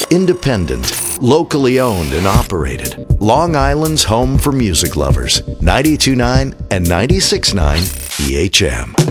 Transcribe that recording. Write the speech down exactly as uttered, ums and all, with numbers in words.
Independent, locally owned and operated. Long Island's home for music lovers. ninety-two point nine and ninety-six point nine E H M.